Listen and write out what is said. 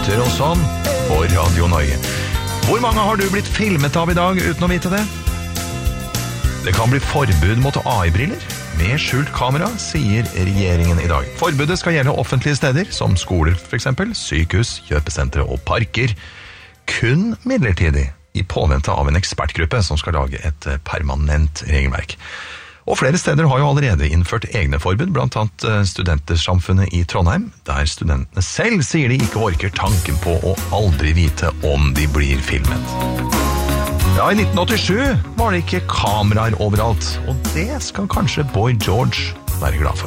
Twitter og sånn på Radio Norge. Hvor mange har du blitt filmet av i dag uten å vite det? Det kan bli forbud mot AI-briller med skjult kamera, sier regjeringen i dag. Forbudet skal gjelde offentlige steder, som skoler for eksempel, sykehus, kjøpesentre og parker. Kun midlertidig, i påvente av en ekspertgruppe som skal lage et permanent regelverk. Og flere steder har jo allerede innført egne forbud, blant annet Studentersamfunnet i Trondheim, der studentene selv sier de ikke orker tanken på å aldri vite om de blir filmet. Ja, i 1987 var det ikke kameraer overalt, og det skal kanskje Boy George være glad for.